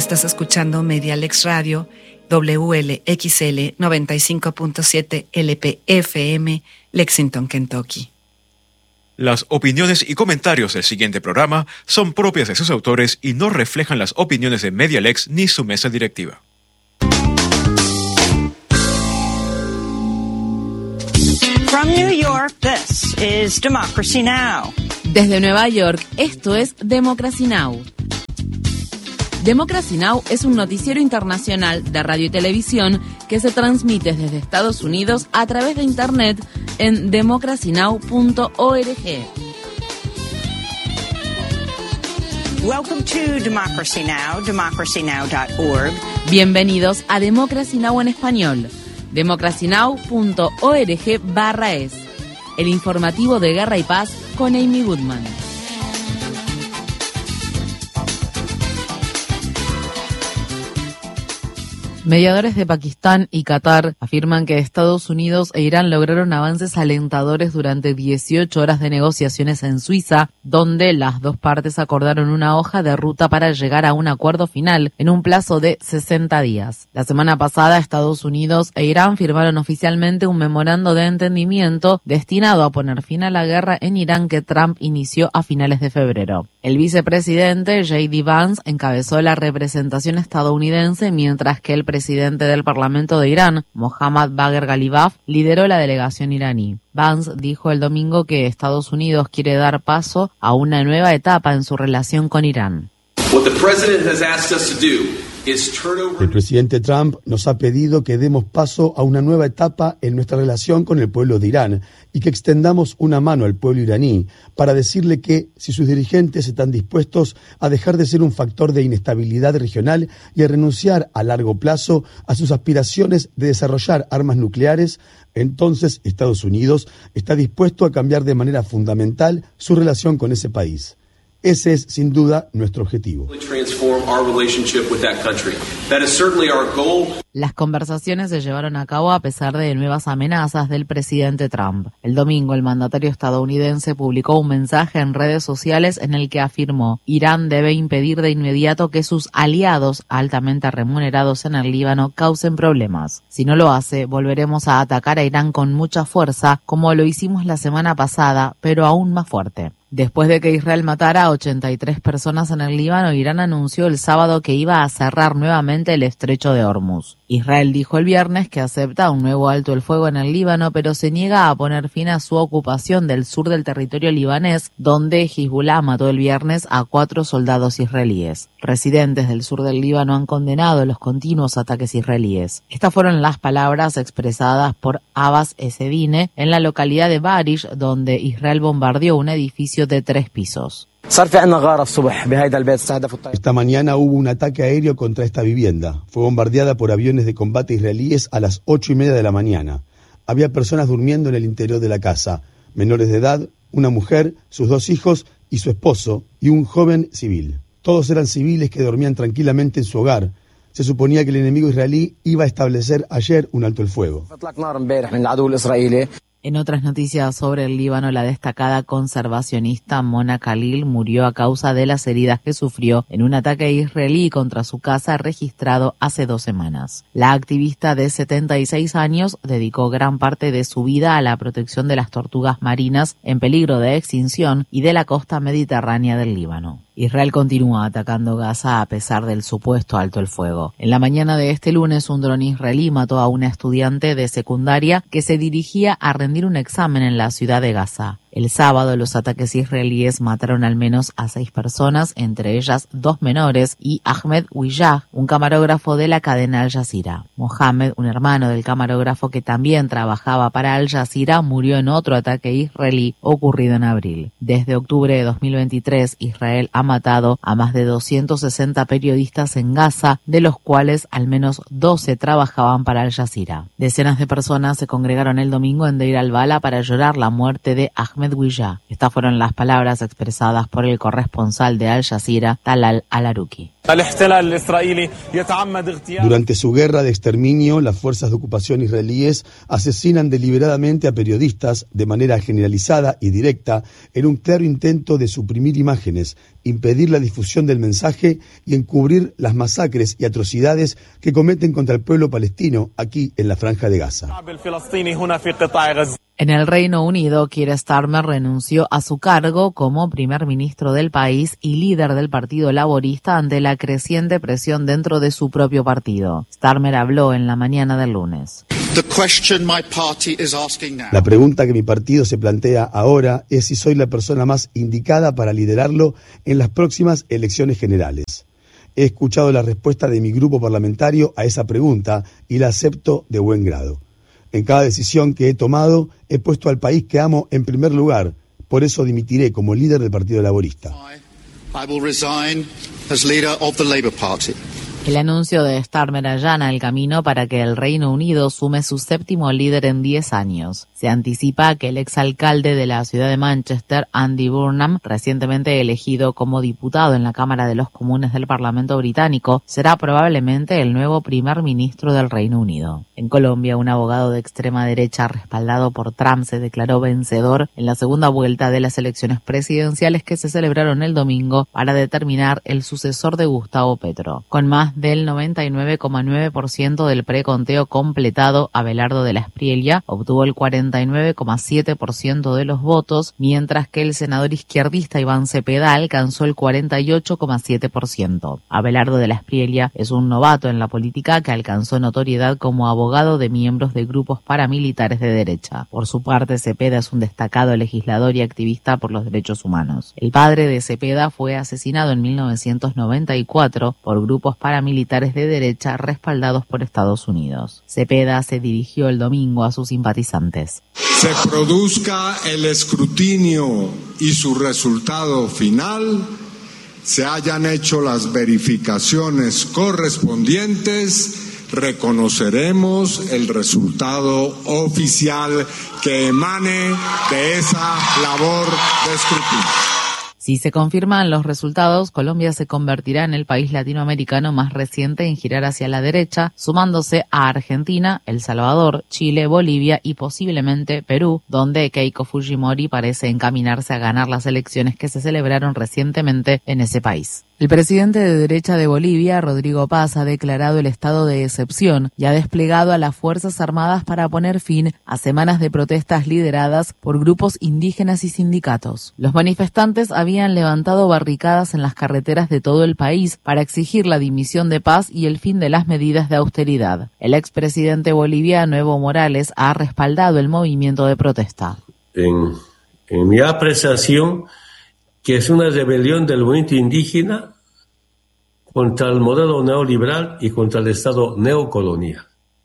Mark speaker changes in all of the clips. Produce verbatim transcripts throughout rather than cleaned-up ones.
Speaker 1: Estás escuchando Medialex Radio, W L X L noventa y cinco punto siete L P F M, Lexington, Kentucky.
Speaker 2: Las opiniones y comentarios del siguiente programa son propias de sus autores y no reflejan las opiniones de Medialex ni su mesa directiva.
Speaker 3: From New York, this is Democracy Now!
Speaker 4: Desde Nueva York, esto es Democracy Now! Democracy Now! Es un noticiero internacional de radio y televisión que se transmite desde Estados Unidos a través de Internet en democracy now punto org.
Speaker 3: Welcome to Democracy Now!, democracy now dot org.
Speaker 4: Bienvenidos a Democracy Now! En español, democracy now punto org barra es, el informativo de Guerra y Paz con Amy Goodman. Mediadores de Pakistán y Qatar afirman que Estados Unidos e Irán lograron avances alentadores durante dieciocho horas de negociaciones en Suiza, donde las dos partes acordaron una hoja de ruta para llegar a un acuerdo final en un plazo de sesenta días. La semana pasada, Estados Unidos e Irán firmaron oficialmente un memorando de entendimiento destinado a poner fin a la guerra en Irán que Trump inició a finales de febrero. El vicepresidente J D Vance encabezó la representación estadounidense, mientras que el presidente del Parlamento de Irán, Mohammad Bagher Ghalibaf, lideró la delegación iraní. Vance dijo el domingo que Estados Unidos quiere dar paso a una nueva etapa en su relación con Irán.
Speaker 5: El presidente Trump nos ha pedido que demos paso a una nueva etapa en nuestra relación con el pueblo de Irán y que extendamos una mano al pueblo iraní para decirle que si sus dirigentes están dispuestos a dejar de ser un factor de inestabilidad regional y a renunciar a largo plazo a sus aspiraciones de desarrollar armas nucleares, entonces Estados Unidos está dispuesto a cambiar de manera fundamental su relación con ese país. Ese es, sin duda, nuestro objetivo.
Speaker 4: Las conversaciones se llevaron a cabo a pesar de nuevas amenazas del presidente Trump. El domingo, el mandatario estadounidense publicó un mensaje en redes sociales en el que afirmó: Irán debe impedir de inmediato que sus aliados altamente remunerados en el Líbano causen problemas. Si no lo hace, volveremos a atacar a Irán con mucha fuerza, como lo hicimos la semana pasada, pero aún más fuerte. Después de que Israel matara a ochenta y tres personas en el Líbano, Irán anunció el sábado que iba a cerrar nuevamente el estrecho de Hormuz. Israel dijo el viernes que acepta un nuevo alto el fuego en el Líbano, pero se niega a poner fin a su ocupación del sur del territorio libanés, donde Hezbollah mató el viernes a cuatro soldados israelíes. Residentes del sur del Líbano han condenado los continuos ataques israelíes. Estas fueron las palabras expresadas por Abbas Esedine en la localidad de Barish, donde Israel bombardeó un edificio de tres pisos.
Speaker 5: Esta mañana hubo un ataque aéreo contra esta vivienda. Fue bombardeada por aviones de combate israelíes a las ocho y media de la mañana. Había personas durmiendo en el interior de la casa, menores de edad, una mujer, sus dos hijos y su esposo, y un joven civil. Todos eran civiles que dormían tranquilamente en su hogar. Se suponía que el enemigo israelí iba a establecer ayer un alto el fuego.
Speaker 4: En otras noticias sobre el Líbano, la destacada conservacionista Mona Khalil murió a causa de las heridas que sufrió en un ataque israelí contra su casa registrado hace dos semanas. La activista de setenta y seis años dedicó gran parte de su vida a la protección de las tortugas marinas en peligro de extinción y de la costa mediterránea del Líbano. Israel continúa atacando Gaza a pesar del supuesto alto el fuego. En la mañana de este lunes, un dron israelí mató a una estudiante de secundaria que se dirigía a rendir un examen en la ciudad de Gaza. El sábado, los ataques israelíes mataron al menos a seis personas, entre ellas dos menores, y Ahmed Wijah, un camarógrafo de la cadena Al Jazeera. Mohamed, un hermano del camarógrafo que también trabajaba para Al Jazeera, murió en otro ataque israelí ocurrido en abril. Desde octubre de dos mil veintitrés, Israel ha matado a más de doscientos sesenta periodistas en Gaza, de los cuales al menos doce trabajaban para Al Jazeera. Decenas de personas se congregaron el domingo en Deir al-Bala para llorar la muerte de Ahmed Wijah. Estas fueron las palabras expresadas por el corresponsal de Al Jazeera, Talal Al-Arouki.
Speaker 5: Durante su guerra de exterminio, las fuerzas de ocupación israelíes asesinan deliberadamente a periodistas de manera generalizada y directa en un claro intento de suprimir imágenes, impedir la difusión del mensaje y encubrir las masacres y atrocidades que cometen contra el pueblo palestino aquí en la Franja de Gaza.
Speaker 4: En el Reino Unido, Keir Starmer renunció a su cargo como primer ministro del país y líder del Partido Laborista ante la creciente presión dentro de su propio partido. Starmer habló en la mañana del lunes.
Speaker 5: La pregunta que mi partido se plantea ahora es si soy la persona más indicada para liderarlo en las próximas elecciones generales. He escuchado la respuesta de mi grupo parlamentario a esa pregunta y la acepto de buen grado. En cada decisión que he tomado, he puesto al país que amo en primer lugar. Por eso dimitiré como líder del Partido Laborista.
Speaker 4: El anuncio de Starmer allana el camino para que el Reino Unido sume su séptimo líder en diez años. Se anticipa que el exalcalde de la ciudad de Manchester, Andy Burnham, recientemente elegido como diputado en la Cámara de los Comunes del Parlamento británico, será probablemente el nuevo primer ministro del Reino Unido. En Colombia, un abogado de extrema derecha respaldado por Trump se declaró vencedor en la segunda vuelta de las elecciones presidenciales que se celebraron el domingo para determinar el sucesor de Gustavo Petro. Con más del noventa y nueve coma nueve por ciento del preconteo completado, Abelardo de la Espriella obtuvo el cuarenta y nueve coma siete por ciento de los votos, mientras que el senador izquierdista Iván Cepeda alcanzó el cuarenta y ocho coma siete por ciento. Abelardo de la Espriella es un novato en la política que alcanzó notoriedad como abogado de miembros de grupos paramilitares de derecha. Por su parte, Cepeda es un destacado legislador y activista por los derechos humanos. El padre de Cepeda fue asesinado en mil novecientos noventa y cuatro por grupos paramilitares militares de derecha respaldados por Estados Unidos. Cepeda se dirigió el domingo a sus simpatizantes.
Speaker 6: Se produzca el escrutinio y su resultado final, se hayan hecho las verificaciones correspondientes, reconoceremos el resultado oficial que emane de esa labor de escrutinio.
Speaker 4: Si se confirman los resultados, Colombia se convertirá en el país latinoamericano más reciente en girar hacia la derecha, sumándose a Argentina, El Salvador, Chile, Bolivia y posiblemente Perú, donde Keiko Fujimori parece encaminarse a ganar las elecciones que se celebraron recientemente en ese país. El presidente de derecha de Bolivia, Rodrigo Paz, ha declarado el estado de excepción y ha desplegado a las Fuerzas Armadas para poner fin a semanas de protestas lideradas por grupos indígenas y sindicatos. Los manifestantes habían levantado barricadas en las carreteras de todo el país para exigir la dimisión de Paz y el fin de las medidas de austeridad. El expresidente boliviano Evo Morales ha respaldado el movimiento de protesta.
Speaker 7: En, en mi apreciación, que es una rebelión del movimiento indígena contra el modelo neoliberal y contra el Estado neocolonial.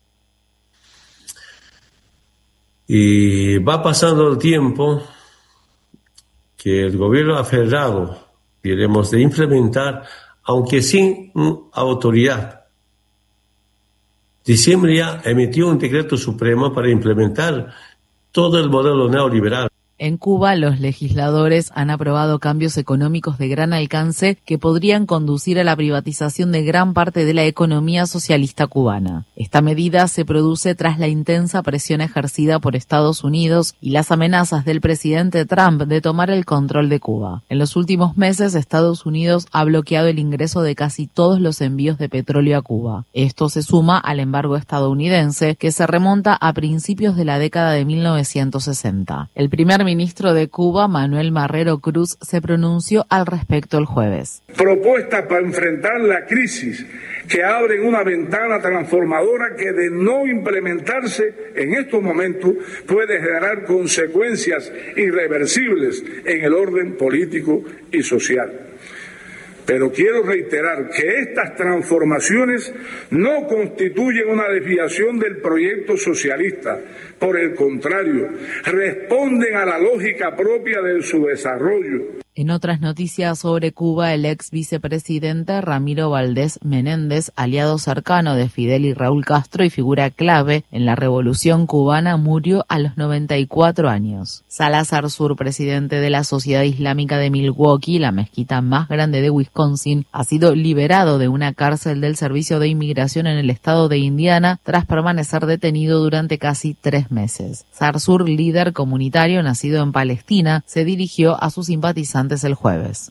Speaker 7: Y va pasando el tiempo que el gobierno aferrado queremos de implementar, aunque sin autoridad. Diciembre ya emitió un decreto supremo para implementar todo el modelo neoliberal.
Speaker 4: En Cuba, los legisladores han aprobado cambios económicos de gran alcance que podrían conducir a la privatización de gran parte de la economía socialista cubana. Esta medida se produce tras la intensa presión ejercida por Estados Unidos y las amenazas del presidente Trump de tomar el control de Cuba. En los últimos meses, Estados Unidos ha bloqueado el ingreso de casi todos los envíos de petróleo a Cuba. Esto se suma al embargo estadounidense, que se remonta a principios de la década de mil novecientos sesenta. El primer ministro de Cuba, Manuel Marrero Cruz, se pronunció al respecto el jueves.
Speaker 8: Propuestas para enfrentar la crisis que abren una ventana transformadora que, de no implementarse en estos momentos, puede generar consecuencias irreversibles en el orden político y social. Pero quiero reiterar que estas transformaciones no constituyen una desviación del proyecto socialista. Por el contrario, responden a la lógica propia de su desarrollo.
Speaker 4: En otras noticias sobre Cuba, el ex vicepresidente Ramiro Valdés Menéndez, aliado cercano de Fidel y Raúl Castro y figura clave en la revolución cubana, murió a los noventa y cuatro años. Salazar Sur, presidente de la Sociedad Islámica de Milwaukee, la mezquita más grande de Wisconsin, ha sido liberado de una cárcel del Servicio de Inmigración en el estado de Indiana tras permanecer detenido durante casi tres meses. Sarsour, líder comunitario nacido en Palestina, se dirigió a sus simpatizantes el jueves.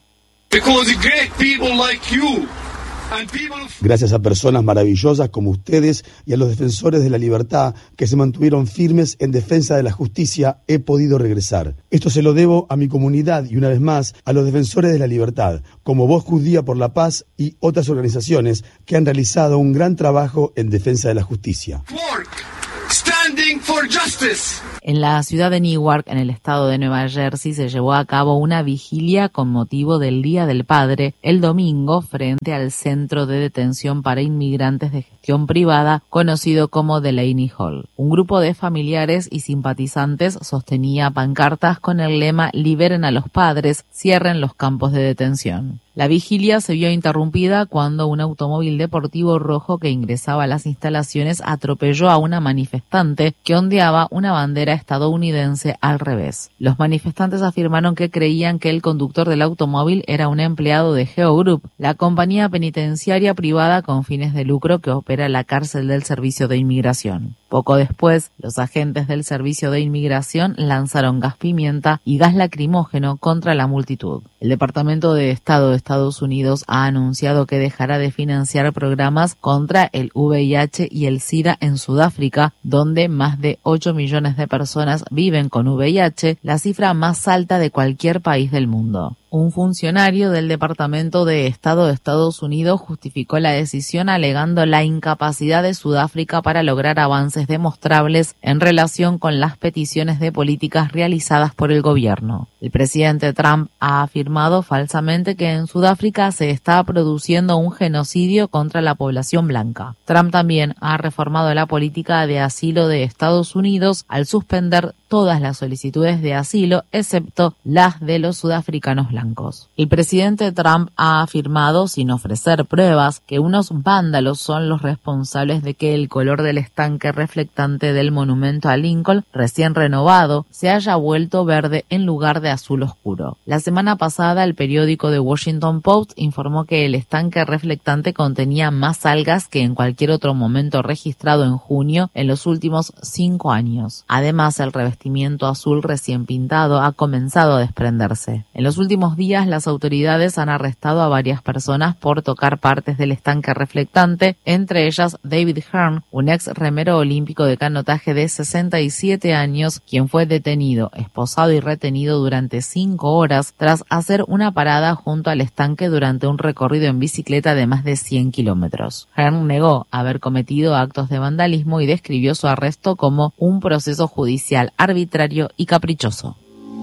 Speaker 5: Gracias a personas maravillosas como ustedes y a los defensores de la libertad que se mantuvieron firmes en defensa de la justicia, he podido regresar. Esto se lo debo a mi comunidad y una vez más a los defensores de la libertad, como Voz Judía por la Paz y otras organizaciones que han realizado un gran trabajo en defensa de la justicia.
Speaker 9: Standing for justice.
Speaker 4: En la ciudad de Newark, en el estado de Nueva Jersey, se llevó a cabo una vigilia con motivo del Día del Padre el domingo frente al Centro de Detención para Inmigrantes de Gestión Privada, conocido como Delaney Hall. Un grupo de familiares y simpatizantes sostenía pancartas con el lema «Liberen a los padres, cierren los campos de detención». La vigilia se vio interrumpida cuando un automóvil deportivo rojo que ingresaba a las instalaciones atropelló a una manifestante que ondeaba una bandera estadounidense al revés. Los manifestantes afirmaron que creían que el conductor del automóvil era un empleado de Geo Group, la compañía penitenciaria privada con fines de lucro que opera la cárcel del Servicio de Inmigración. Poco después, los agentes del Servicio de Inmigración lanzaron gas pimienta y gas lacrimógeno contra la multitud. El Departamento de Estado de Estados Unidos ha anunciado que dejará de financiar programas contra el V I H y el SIDA en Sudáfrica, donde más de ocho millones de personas viven con V I H, la cifra más alta de cualquier país del mundo. Un funcionario del Departamento de Estado de Estados Unidos justificó la decisión alegando la incapacidad de Sudáfrica para lograr avances demostrables en relación con las peticiones de políticas realizadas por el gobierno. El presidente Trump ha afirmado falsamente que en Sudáfrica se está produciendo un genocidio contra la población blanca. Trump también ha reformado la política de asilo de Estados Unidos al suspender todas las solicitudes de asilo excepto las de los sudafricanos blancos. El presidente Trump ha afirmado, sin ofrecer pruebas, que unos vándalos son los responsables de que el color del estanque reflectante del monumento a Lincoln, recién renovado, se haya vuelto verde en lugar de azul oscuro. La semana pasada, el periódico The Washington Post informó que el estanque reflectante contenía más algas que en cualquier otro momento registrado en junio en los últimos cinco años. Además, el revestimiento azul recién pintado ha comenzado a desprenderse. En los últimos días, las autoridades han arrestado a varias personas por tocar partes del estanque reflectante, entre ellas David Hearn, un ex remero olímpico de canotaje de sesenta y siete años, quien fue detenido, esposado y retenido durante cinco horas tras hacer una parada junto al estanque durante un recorrido en bicicleta de más de cien kilómetros. Hearn negó haber cometido actos de vandalismo y describió su arresto como un proceso judicial arbitrario y caprichoso.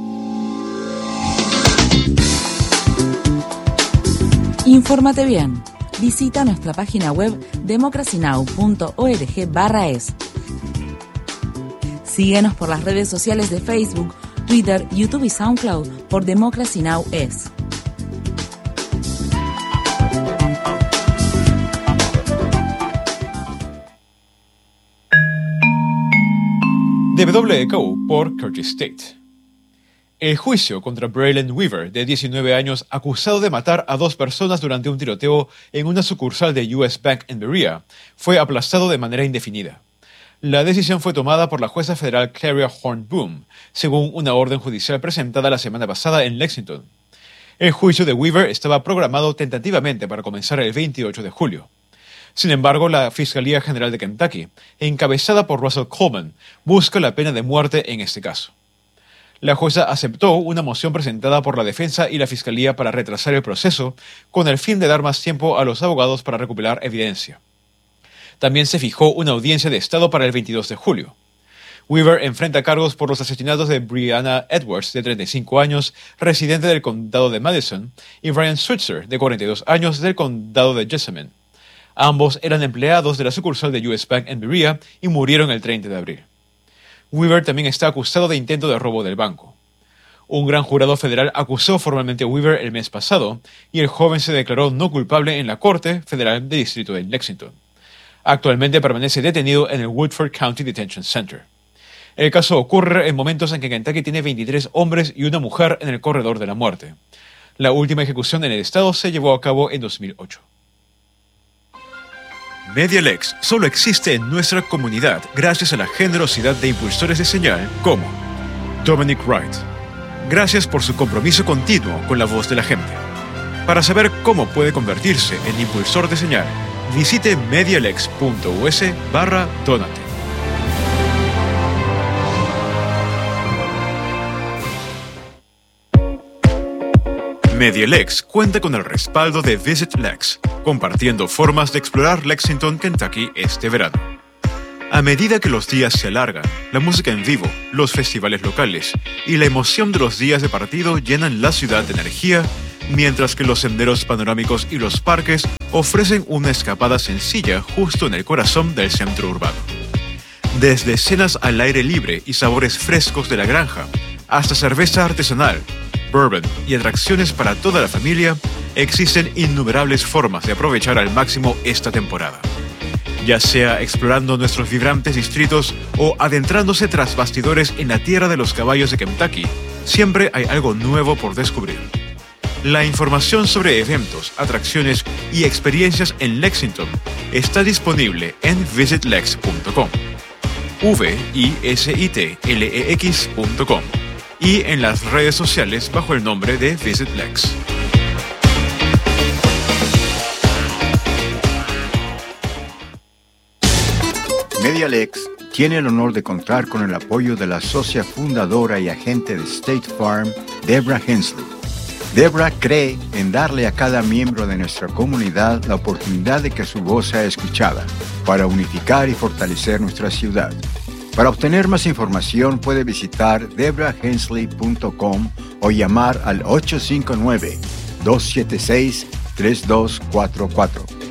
Speaker 10: Infórmate bien. Visita nuestra página web democracy now punto org barra es. Síguenos por las redes sociales de Facebook, Twitter, YouTube y SoundCloud por Democracy Now! Es.
Speaker 2: D W K U por Curtis State. El juicio contra Braylon Weaver, de diecinueve años, acusado de matar a dos personas durante un tiroteo en una sucursal de U S Bank en Berea, fue aplazado de manera indefinida. La decisión fue tomada por la jueza federal Claria Horn-Boom, según una orden judicial presentada la semana pasada en Lexington. El juicio de Weaver estaba programado tentativamente para comenzar el veintiocho de julio. Sin embargo, la Fiscalía General de Kentucky, encabezada por Russell Coleman, busca la pena de muerte en este caso. La jueza aceptó una moción presentada por la defensa y la fiscalía para retrasar el proceso, con el fin de dar más tiempo a los abogados para recopilar evidencia. También se fijó una audiencia de estado para el veintidós de julio. Weaver enfrenta cargos por los asesinatos de Brianna Edwards, de treinta y cinco años, residente del condado de Madison, y Brian Switzer, de cuarenta y dos años, del condado de Jessamine. Ambos eran empleados de la sucursal de U S Bank en Berea y murieron el treinta de abril. Weaver también está acusado de intento de robo del banco. Un gran jurado federal acusó formalmente a Weaver el mes pasado y el joven se declaró no culpable en la Corte Federal del Distrito de Lexington. Actualmente permanece detenido en el Woodford County Detention Center. El caso ocurre en momentos en que Kentucky tiene veintitrés hombres y una mujer en el corredor de la muerte. La última ejecución en el estado se llevó a cabo en dos mil ocho. MediaLex solo existe en nuestra comunidad gracias a la generosidad de impulsores de señal como Dominic Wright. Gracias por su compromiso continuo con la voz de la gente. Para saber cómo puede convertirse en impulsor de señal, visite medialex.us barra donate. MediaLex cuenta con el respaldo de Visit Lex, compartiendo formas de explorar Lexington, Kentucky este verano. A medida que los días se alargan, la música en vivo, los festivales locales y la emoción de los días de partido llenan la ciudad de energía, mientras que los senderos panorámicos y los parques ofrecen una escapada sencilla justo en el corazón del centro urbano. Desde cenas al aire libre y sabores frescos de la granja, hasta cerveza artesanal, bourbon y atracciones para toda la familia, existen innumerables formas de aprovechar al máximo esta temporada. Ya sea explorando nuestros vibrantes distritos o adentrándose tras bastidores en la tierra de los caballos de Kentucky, siempre hay algo nuevo por descubrir. La información sobre eventos, atracciones y experiencias en Lexington está disponible en visit lex punto com, v i s i t l e x punto com, y en las redes sociales bajo el nombre de Visit Lex.
Speaker 11: MediaLex tiene el honor de contar con el apoyo de la socia fundadora y agente de State Farm, Deborah Hensley. Deborah cree en darle a cada miembro de nuestra comunidad la oportunidad de que su voz sea escuchada, para unificar y fortalecer nuestra ciudad. Para obtener más información puede visitar deborah hensley punto com o llamar al ocho cinco nueve, dos siete seis, tres dos cuatro cuatro.